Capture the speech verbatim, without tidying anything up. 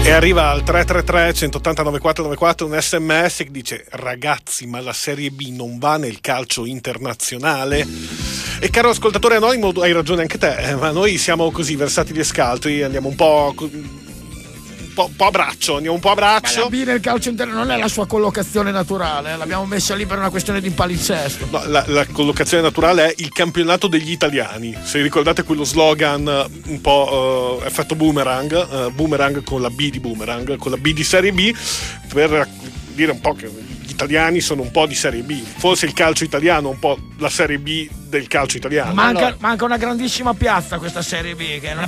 E arriva al tre tre tre uno otto zero nove quattro nove quattro un sms che dice: ragazzi, ma la Serie B non va nel calcio internazionale? E caro ascoltatore anonimo, hai ragione anche te, eh, ma noi siamo così versatili e scaltri, andiamo un po', un po', un po' a braccio, andiamo un po' a braccio. Ma la B nel calcio internazionale non è la sua collocazione naturale, l'abbiamo messa lì per una questione di palinsesto. No, la, la collocazione naturale è il campionato degli italiani. Se ricordate quello slogan un po' uh, effetto boomerang, uh, boomerang con la B di boomerang, con la B di Serie B, per dire un po' che gli italiani sono un po' di Serie B. Forse il calcio italiano un po' la Serie B del calcio italiano. Manca, allora, manca una grandissima piazza questa Serie B, che non